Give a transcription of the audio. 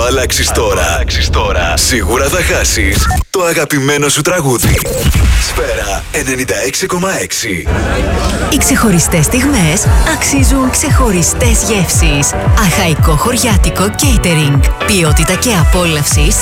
αλλάξεις τώρα, σίγουρα θα χάσεις το αγαπημένο σου τραγούδι. Σφαίρα 96,6. Οι ξεχωριστές στιγμές αξίζουν ξεχωριστές γεύσεις. Αχαϊκό χωριάτικο catering. Ποιότητα και απόλαυση